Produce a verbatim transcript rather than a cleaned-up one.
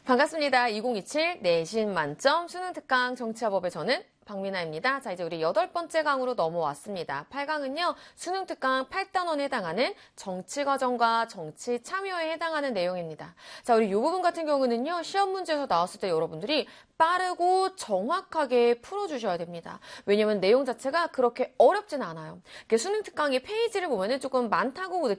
반갑습니다. 이천이십칠 내신 만점 수능 특강 정치화법의 저는 박미나입니다. 자, 이제 우리 여덟 번째 강으로 넘어왔습니다. 팔 강은요, 수능 특강 팔 단원에 해당하는 정치 과정과 정치 참여에 해당하는 내용입니다. 자, 우리 이 부분 같은 경우는요, 시험 문제에서 나왔을 때 여러분들이 빠르고 정확하게 풀어주셔야 됩니다. 왜냐면 내용 자체가 그렇게 어렵진 않아요. 수능 특강의 페이지를 보면은 조금 많다고